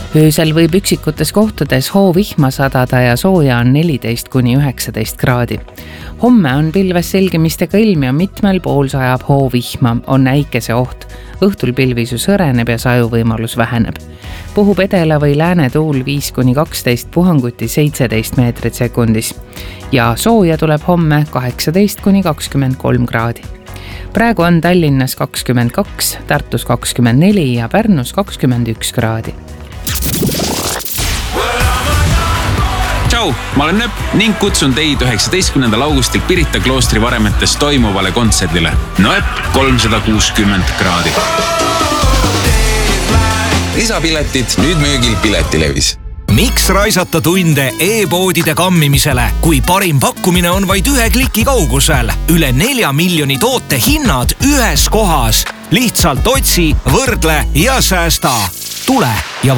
Öösel võib üksikutes kohtades hoovihma sadada ja sooja on 14–19 kraadi. Homme on pilves selgimistega ilm ja mitmel pool sajab hoovihma, on äikese oht. Õhtul pilvisus hõreneb ja sajuvõimalus väheneb. Puhub edela või lääne tuul 5–12, puhanguti 17 meetrit sekundis. Ja sooja tuleb homme 18–23 kraadi. Praegu on Tallinnas 22, Tartus 24 ja Pärnus 21 kraadi. Tšau, ma olen Nööp ning kutsun teid 19. augustil Pirita kloostri varemetes toimuvale kontserdile. Nööp 360 kraadi. Lisapiletid nüüd müügil Piletilevis. Miks raisata tunde e-poodide kammimisele, kui parim pakkumine on vaid 1 kliki kaugusel? Üle 4 miljoni toote hinnad ühes kohas. Lihtsalt otsi, võrdle ja säästa. Tule ja